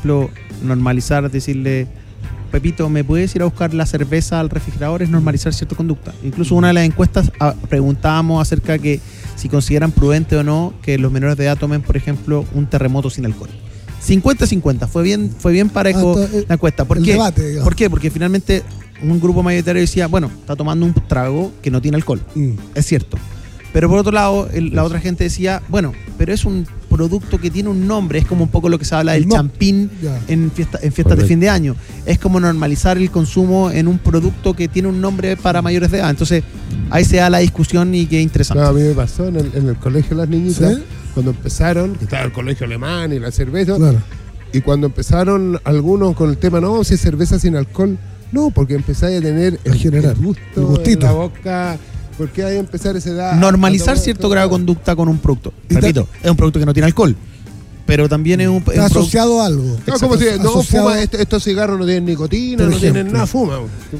ejemplo, normalizar, decirle, Pepito, ¿me puedes ir a buscar la cerveza al refrigerador? Es normalizar cierta conducta. Incluso una de las encuestas preguntábamos acerca de si consideran prudente o no que los menores de edad tomen, por ejemplo, un terremoto sin alcohol. 50-50, fue bien parejo la encuesta. ¿Por qué? Debate, ¿Por qué? Porque finalmente un grupo mayoritario decía, bueno, está tomando un trago que no tiene alcohol. Es cierto. Pero por otro lado, la otra gente decía, bueno, pero es un producto que tiene un nombre, es como un poco lo que se habla del champín en fiestas de fin de año. Es como normalizar el consumo en un producto que tiene un nombre para mayores de edad. Entonces, ahí se da la discusión y qué interesante. No, a mí me pasó en el colegio las niñitas, cuando empezaron, que estaba el colegio alemán y la cerveza, y cuando empezaron algunos con el tema, no, si es cerveza sin alcohol, no, porque empezáis a tener el gusto en la boca. ¿Por qué hay que empezar a esa edad? Normalizar cierto grado de conducta con un producto. Repito, es un producto que no tiene alcohol, pero también es un está asociado a algo. No, como si no fuma, estos cigarros no tienen nicotina, no tienen nada, fuma.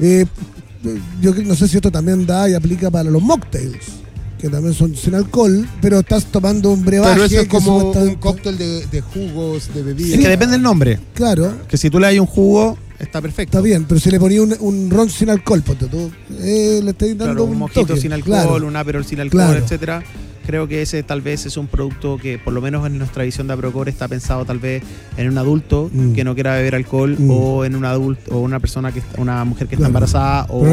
Yo no sé si esto también da y aplica para los mocktails, que también son sin alcohol, pero estás tomando un brebaje. Pero eso es como un cóctel de jugos, de bebidas. Es que depende del nombre. Claro. Que si tú le das un jugo, está perfecto. Está bien, pero si le ponía un ron sin alcohol, ponte tú, le estás dando un mojito toque. sin alcohol, un Aperol sin alcohol, etcétera. Creo que ese tal vez es un producto que, por lo menos en nuestra visión de Aprocore, está pensado tal vez en un adulto que no quiera beber alcohol o en un adulto o una persona una mujer que está embarazada o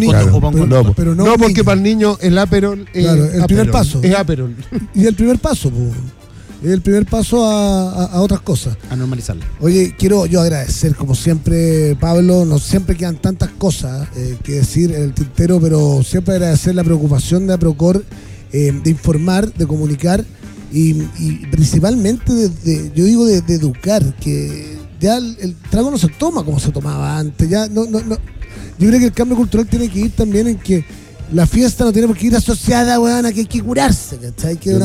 no, porque para el niño el Aperol es el primer paso. Es Aperol. Y el primer paso, es el primer paso a otras cosas. A normalizarlo. Oye, quiero yo agradecer, como siempre, Pablo. No siempre quedan tantas cosas que decir en el tintero, pero siempre agradecer la preocupación de Aprocore de informar, de comunicar y principalmente de educar, que ya el trago no se toma como se tomaba antes. Ya no. Yo creo que el cambio cultural tiene que ir también en que la fiesta no tiene por qué ir asociada, weón, a que hay que curarse, ¿cachai? Que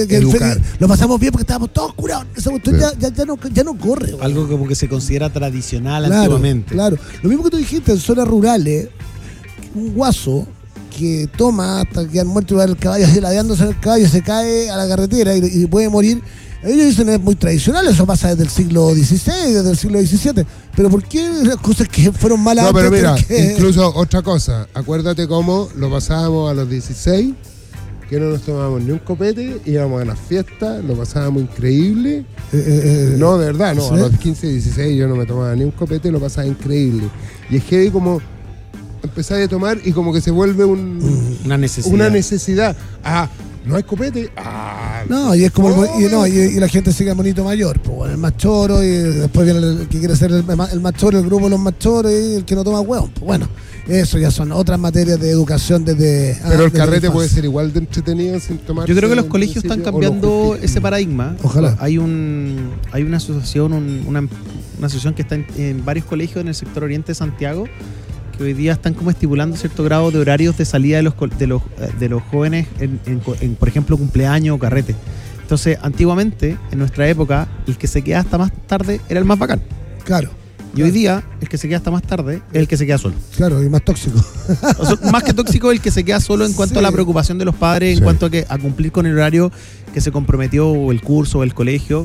lo pasamos bien porque estábamos todos curados. Esa cuestión ya no corre, weón. Algo como que se considera tradicional antiguamente. Claro. Lo mismo que tú dijiste, en zonas rurales, un guaso que toma hasta que han muerto y va el caballo así ladeándose en el caballo, se cae a la carretera y puede morir. Ellos dicen es muy tradicional, eso pasa desde el siglo XVI, desde el siglo XVII. Pero ¿por qué las cosas que fueron malas antes? No, pero mira, incluso otra cosa. Acuérdate cómo lo pasábamos a los 16, que no nos tomábamos ni un copete, íbamos a las fiestas, lo pasábamos increíble. No, de verdad, no. ¿Sí? A los 15, 16 yo no me tomaba ni un copete, lo pasaba increíble. Y es que como empezáis a tomar y como que se vuelve una necesidad. No hay copete. No, y es como y la gente sigue monito mayor, pues bueno, el más choro, y después viene el que quiere ser el más choro, el grupo de los más choros, y el que no toma hueón, pues bueno, eso ya son otras materias de educación desde. Pero el carrete puede ser igual de entretenido sin tomar. Yo creo que los colegios están cambiando ese paradigma. Ojalá. Hay una asociación, una asociación que está en varios colegios en el sector oriente de Santiago, que hoy día están como estipulando cierto grado de horarios de salida de los jóvenes en, por ejemplo, cumpleaños o carrete. Entonces, antiguamente, en nuestra época, el que se queda hasta más tarde era el más bacán. Claro. Y hoy día, el que se queda hasta más tarde es el que se queda solo. Claro, y más tóxico. O sea, más que tóxico, el que se queda solo en cuanto a la preocupación de los padres, en cuanto a cumplir con el horario que se comprometió o el curso o el colegio.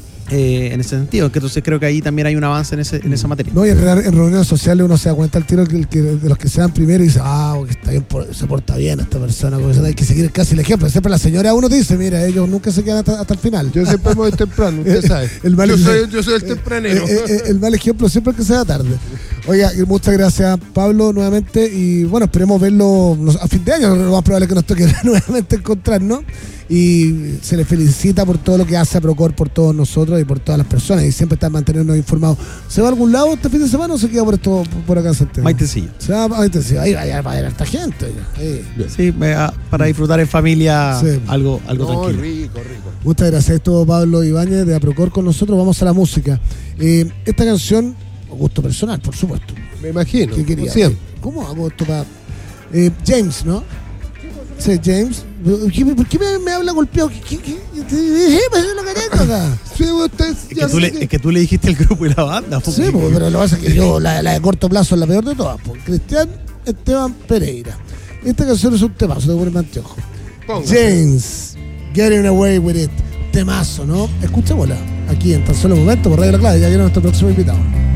En ese sentido, que entonces creo que ahí también hay un avance en esa materia. No, y en reuniones sociales uno se da cuenta al tiro de los que se dan primero y dice, que está bien, se porta bien esta persona, hay que seguir casi el ejemplo. Siempre la señora uno dice, mira, ellos nunca se quedan hasta el final. Yo siempre me voy temprano, usted sabe. Yo soy el tempranero. El mal ejemplo siempre es que se da tarde. Oiga, muchas gracias, Pablo, nuevamente, y bueno, esperemos verlo a fin de año, lo más probable es que nos toque nuevamente encontrarnos. Y se le felicita por todo lo que hace Aprocore por todos nosotros y por todas las personas, y siempre está manteniéndonos informados. ¿Se va a algún lado este fin de semana o se queda por acá en Santiago? Maitecillo. Se va a Maitecillo. Ahí va a haber harta gente. Sí, para disfrutar en familia algo tranquilo. Rico. Muchas gracias. Esto Pablo Ibáñez de Aprocore con nosotros. Vamos a la música. Esta canción, gusto personal, por supuesto. Me imagino. ¿Qué quería? ¿Cómo hago esto para...? James, ¿no? Sí, James. ¿Por qué me habla golpeado? ¿Qué? Pues es lo que tengo acá. Sí, es que tú le dijiste el grupo y la banda. Sí, pero lo que pasa es que yo, la de corto plazo es la peor de todas. Cristian Esteban Pereira. Esta canción es un temazo, te pones anteojo. James, Getting Away With It. Temazo, ¿no? Escuchémosla. aquí en Tan Solo Momento por Radio La Clave. Ya viene nuestro próximo invitado.